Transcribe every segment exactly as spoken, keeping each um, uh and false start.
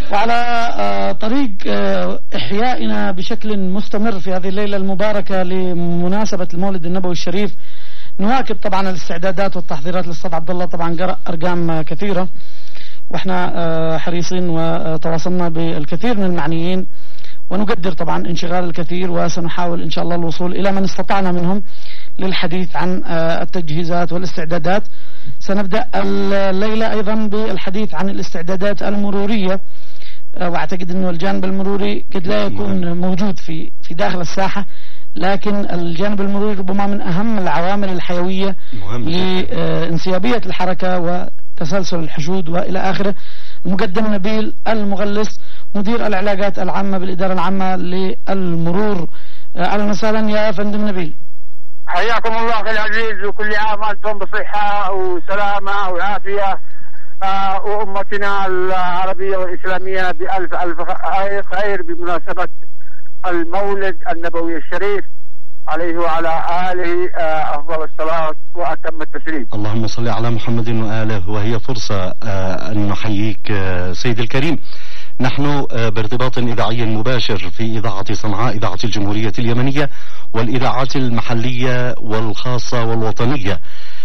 وعلى طريق إحيائنا بشكل مستمر في هذه الليلة المباركة لمناسبة المولد النبوي الشريف، نواكب طبعا الاستعدادات والتحضيرات. للأستاذ عبد الله طبعا قرأ أرقام كثيرة، واحنا حريصين وتواصلنا بالكثير من المعنيين، ونقدر طبعا انشغال الكثير، وسنحاول إن شاء الله الوصول إلى من استطعنا منهم للحديث عن التجهيزات والاستعدادات. سنبدأ الليلة أيضا بالحديث عن الاستعدادات المرورية، واعتقد أنه الجانب المروري قد لا يكون موجود في في داخل الساحة، لكن الجانب المروري ربما من أهم العوامل الحيوية لانسيابية الحركة وتسلسل الحشود وإلى آخره. المقدم نبيل المغلس، مدير العلاقات العامة بالإدارة العامة للمرور. أهلا وسهلا يا فندم نبيل. حياكم الله أخي العزيز، وكل عام وأنتم بصحة وسلامة وعافية، آه وأمتنا العربية والإسلامية بألف ألف خير بمناسبة المولد النبوي الشريف عليه وعلى آله آه أفضل الصلاة وأتم التسليم. اللهم صل على محمد وآله. وهي فرصة آه أن نحييك آه سيد الكريم. نحن بارتباط إذاعي مباشر في إذاعة صنعاء، إذاعة الجمهورية اليمنية، والإذاعات المحلية والخاصة والوطنية.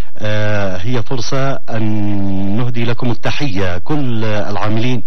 هي فرصة أن نهدي لكم التحية، كل العاملين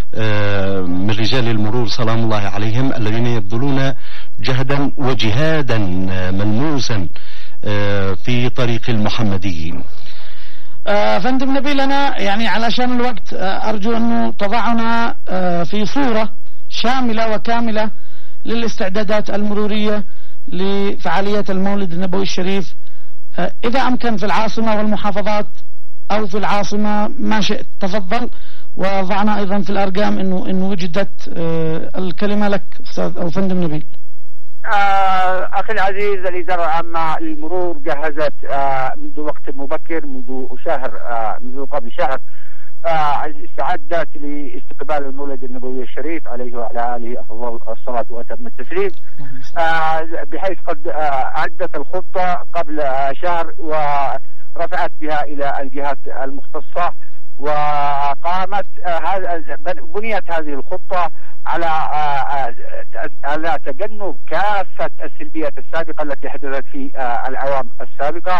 من رجال المرور سلام الله عليهم، الذين يبذلون جهدا وجهادا ملموسا في طريق المحمديين. آه فندم نبيل، أنا يعني علشان الوقت آه أرجو أنه تضعنا آه في صورة شاملة وكاملة للاستعدادات المرورية لفعالية المولد النبوي الشريف، آه إذا أمكن في العاصمة والمحافظات أو في العاصمة ما شئت تفضل. وضعنا أيضا في الأرقام أنه إنه وجدت آه الكلمة لك أستاذ أو فندم نبيل. آه أخي العزيز، الإدارة العامة للمرور جهزت آه منذ وقت مبكر، منذ شهر آه منذ قبل شهر آه استعدت لاستقبال المولد النبوي الشريف عليه وعلى آله أفضل الصلاة وأتم التسليم، آه بحيث قد آه أعدت الخطة قبل آه شهر ورفعت بها إلى الجهات المختصة، وقامت آه بنيت هذه الخطة على على تجنب كافة السلبيات السابقة التي حدثت في الأعوام السابقة،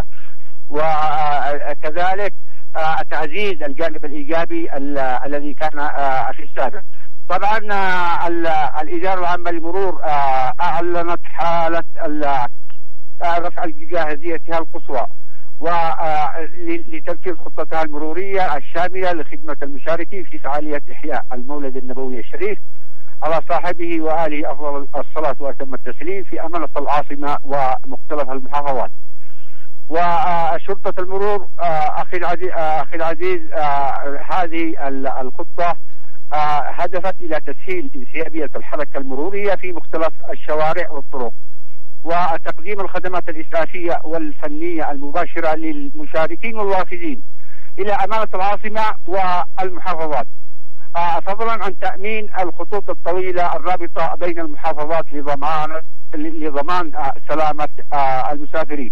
وكذلك تعزيز الجانب الإيجابي الذي كان في السابق. طبعا الإدارة العامة للمرور أعلنت حالة رفع جاهزيتها القصوى ولتنفيذ خطتها المرورية الشاملة لخدمة المشاركين في فعالية إحياء المولد النبوي الشريف على صاحبه وآله أفضل الصلاة وأتم التسليم في أمانة العاصمة ومختلف المحافظات. وشرطة المرور أخي العزيز, أخي العزيز هذه الخطة هدفت إلى تسهيل انسيابية الحركة المرورية في مختلف الشوارع والطرق، وتقديم الخدمات الإسعافية والفنية المباشرة للمشاركين والوافدين إلى أمانة العاصمة والمحافظات، فضلا عن تأمين الخطوط الطويلة الرابطة بين المحافظات لضمان لضمان سلامة المسافرين.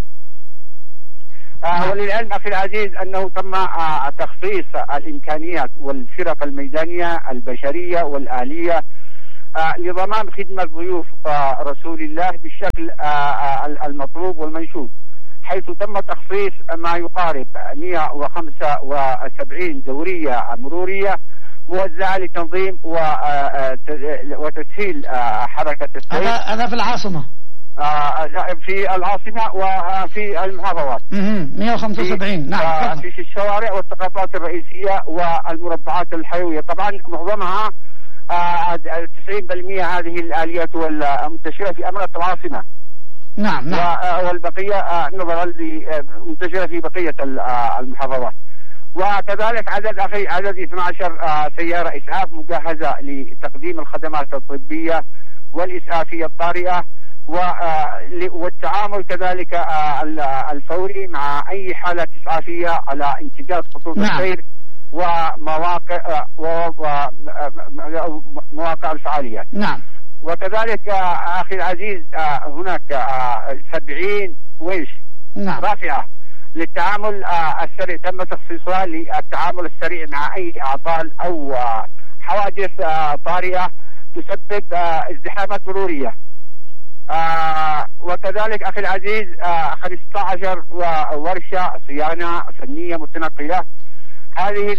وللعلم أخي العزيز أنه تم تخصيص الإمكانيات والفرق الميدانية البشرية والآلية لضمان خدمة ضيوف رسول الله بالشكل المطلوب والمنشود، حيث تم تخصيص ما يقارب مئة وخمسة وسبعين دورية مرورية موزعة لتنظيم وتسهيل حركة السير. هذا في العاصمة، في العاصمة وفي المحافظات مئة وخمسة وسبعين. نعم، في الشوارع والتقاطعات الرئيسية والمربعات الحيوية. طبعا معظمها تسعين بالمئة هذه الآليات والمنتشرة في أمانة العاصمة. نعم نعم. والبقية نظرا لمنتشرة في بقية المحافظات. وكذلك عدد أخي عدد اثنتي عشرة سيارة إسعاف مجهزة لتقديم الخدمات الطبية والإسعافية الطارئة، والتعامل كذلك الفوري مع أي حالة إسعافية على امتداد خطوط نعم. السير ومواقع ومواقع الفعاليات. نعم. وكذلك أخي العزيز هناك سبعين ونش نعم. رافعة للتعامل السريع، تم تخصيصها للتعامل السريع مع أي أعطال أو حوادث طارئة تسبب ازدحامات مرورية. وكذلك أخي العزيز خمسة عشر ورشة صيانة فنية متنقلة. هذه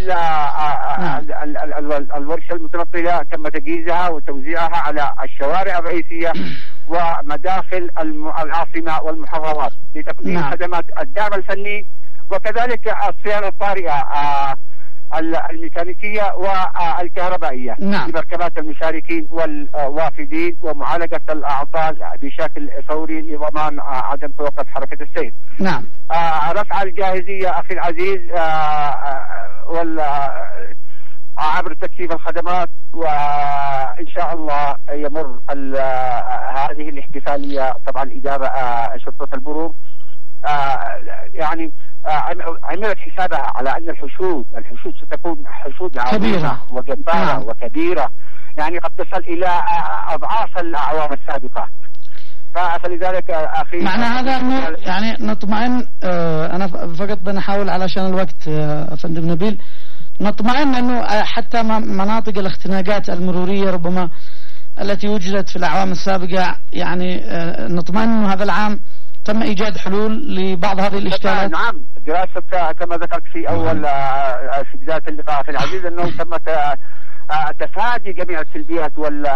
الورشة المتنقلة تم تجهيزها وتوزيعها على الشوارع الرئيسية ومداخل العاصمة والمحافظات لتقديم نعم. خدمات الدعم الفني وكذلك الصيانة الطارئة الميكانيكية والكهربائية نعم. لمركبات المشاركين والوافدين ومعالجة الأعطال بشكل فوري لضمان عدم توقف حركة السير. نعم. آه رفع الجاهزية أخي العزيز آه وال عبر تكثيف الخدمات، وإن شاء الله يمر هذه الاحتفالية طبعا إدارة آه شرطة المرور آه يعني آه عملت حسابها على أن الحشود الحشود ستكون حشود عظيمة وجبارة نعم. وكبيرة، يعني قد تصل إلى آه أضعاف الأعوام السابقة. فلذلك أخي معنى هذا أنه يعني نطمئن. آه أنا فقط بنحاول علشان الوقت آه فندم نبيل نطمئن أنه حتى مناطق الاختناقات المرورية ربما التي وجدت في الأعوام السابقة يعني آه نطمئن أنه هذا العام تم إيجاد حلول لبعض هذه الإشكالات. نعم، دراسة كما ذكرت في أول آه في بداية اللقاء أخي العزيز أنه تم تفادي جميع السلبيات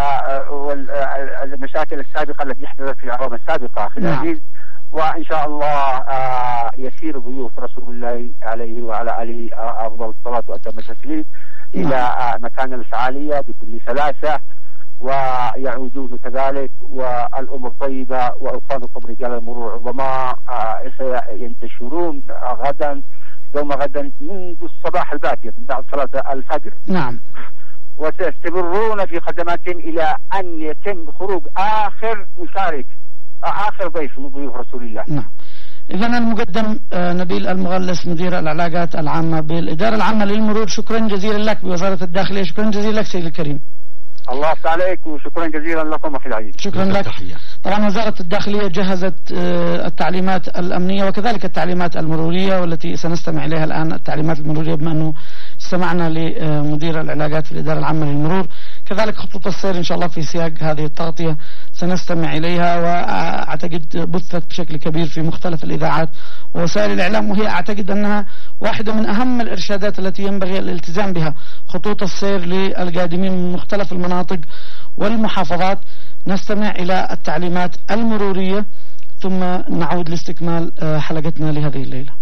والمشاكل السابقة التي حدثت في الأعوام السابقة أخي العزيز، وإن شاء الله يسير ضيوف رسول الله عليه وعلى آله أفضل الصلاة وأتم التسليم إلى مكان الفعالية بكل سلاسة ويعودون كذلك والأمور طيبة. وأخوانكم رجال المرور ربما ينتشرون غدا يوم غدا منذ الصباح الباكر بعد صلاة الفجر. نعم. وسيستمرون في خدماتهم إلى أن يتم خروج آخر مشارك آخر ضيف من ضيوف رسول الله. نعم. إذا المقدم نبيل المغلس مدير العلاقات العامة بالإدارة العامة للمرور، شكرا جزيلا لك بوزارة الداخلية. شكرا جزيلا لك سيد الكريم. الله يفتح عليك وشكرا جزيلا لكم أخي العزيز. شكرا لك. طبعا وزارة الداخلية جهزت التعليمات الأمنية وكذلك التعليمات المرورية والتي سنستمع إليها الآن. التعليمات المرورية بما أنه استمعنا لمدير العلاقات في الإدارة العامة للمرور، كذلك خطوط السير إن شاء الله في سياق هذه التغطية سنستمع إليها، وأعتقد بثت بشكل كبير في مختلف الإذاعات ووسائل الإعلام، وهي أعتقد أنها واحدة من أهم الإرشادات التي ينبغي الالتزام بها. خطوط السير للقادمين من مختلف المناطق والمحافظات. نستمع إلى التعليمات المرورية ثم نعود لاستكمال حلقتنا لهذه الليلة.